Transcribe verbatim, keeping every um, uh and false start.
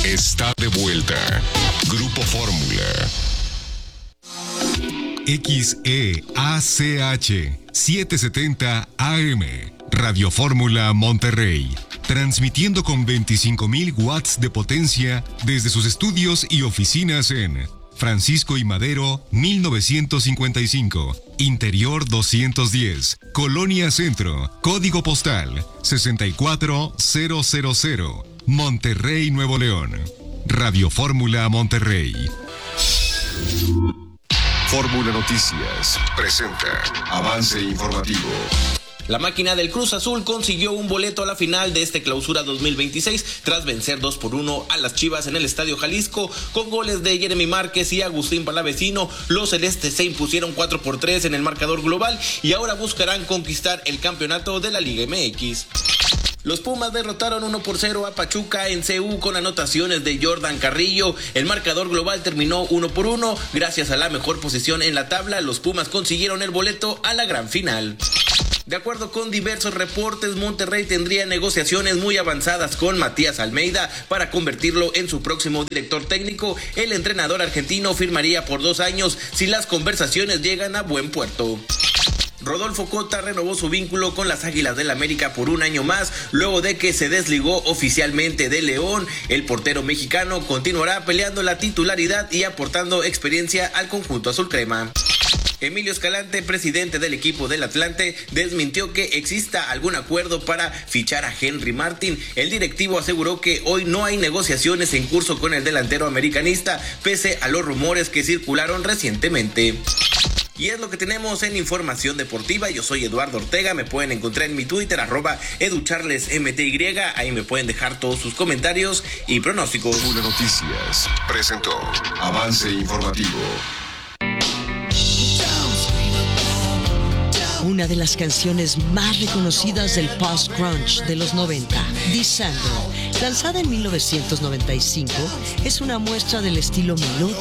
está de vuelta. Grupo Fórmula. X E A C H setecientos setenta A M, Radio Fórmula Monterrey, transmitiendo con veinticinco mil watts de potencia desde sus estudios y oficinas en Francisco y Madero, mil novecientos cincuenta y cinco, Interior doscientos diez, Colonia Centro, Código Postal sesenta y cuatro mil, Monterrey, Nuevo León. Radio Fórmula Monterrey. Fórmula Noticias presenta Avance Informativo. La máquina del Cruz Azul consiguió un boleto a la final de este Clausura dos mil veintiséis tras vencer dos por uno a las Chivas en el Estadio Jalisco con goles de Jeremy Márquez y Agustín Palavecino. Los celestes se impusieron cuatro por tres en el marcador global y ahora buscarán conquistar el campeonato de la Liga M X. Los Pumas derrotaron uno por cero a Pachuca en C U con anotaciones de Jordan Carrillo. El marcador global terminó uno por uno. Gracias a la mejor posición en la tabla, los Pumas consiguieron el boleto a la gran final. De acuerdo con diversos reportes, Monterrey tendría negociaciones muy avanzadas con Matías Almeida para convertirlo en su próximo director técnico. El entrenador argentino firmaría por dos años si las conversaciones llegan a buen puerto. Rodolfo Cota renovó su vínculo con las Águilas del América por un año más, luego de que se desligó oficialmente de León. El portero mexicano continuará peleando la titularidad y aportando experiencia al conjunto azul crema. Emilio Escalante, presidente del equipo del Atlante, desmintió que exista algún acuerdo para fichar a Henry Martin. El directivo aseguró que hoy no hay negociaciones en curso con el delantero americanista, pese a los rumores que circularon recientemente. Y es lo que tenemos en Información Deportiva. Yo soy Eduardo Ortega, me pueden encontrar en mi Twitter, arroba educharlesmty, ahí me pueden dejar todos sus comentarios y pronósticos. Fórmula Noticias presentó Avance Informativo. Una de las canciones más reconocidas del post-grunge de los noventa, December, lanzada en mil novecientos noventa y cinco, es una muestra del estilo melódico